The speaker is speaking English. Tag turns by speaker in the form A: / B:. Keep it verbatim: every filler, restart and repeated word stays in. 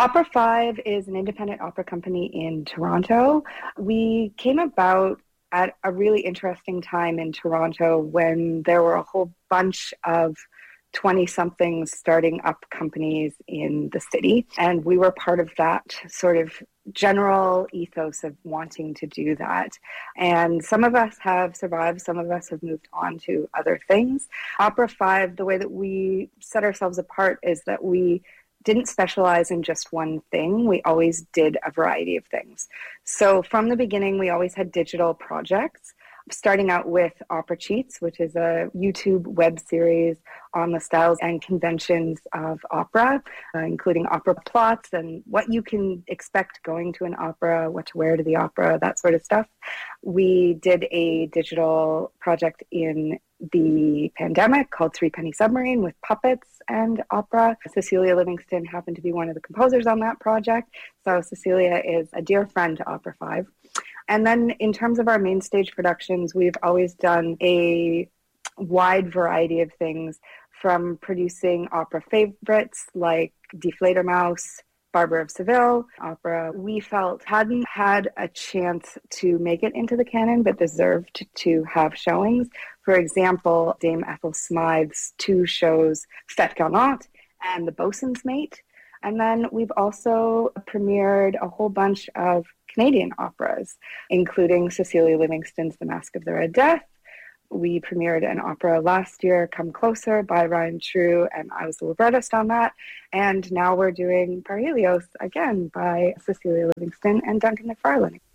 A: Opera five is an independent opera company in Toronto. We came about at a really interesting time in Toronto when there were a whole bunch of twenty-somethings starting up companies in the city. And we were part of that sort of general ethos of wanting to do that. And some of us have survived, some of us have moved on to other things. Opera five, the way that we set ourselves apart is that we didn't specialize in just one thing. We always did a variety of things. So from the beginning, we always had digital projects, starting out with Opera Cheats, which is a YouTube web series on the styles and conventions of opera, uh, including opera plots and what you can expect going to an opera, what to wear to the opera, that sort of stuff. We did a digital project in the pandemic called Three Penny Submarine with puppets and opera. Cecilia Livingston happened to be one of the composers on that project. So Cecilia is a dear friend to Opera five. And then in terms of our main stage productions, we've always done a wide variety of things, from producing opera favorites like Die Fledermaus, Barbara of Seville, opera we felt hadn't had a chance to make it into the canon, but deserved to have showings. For example, Dame Ethel Smythe's two shows, Fête Galante and The Boatswain's Mate. And then we've also premiered a whole bunch of Canadian operas, including Cecilia Livingston's The Masque of the Red Death. We premiered an opera last year, Come Closer, by Ryan True, and I was the librettist on that. And now we're doing Parhelios again by Cecilia Livingston and Duncan McFarlane.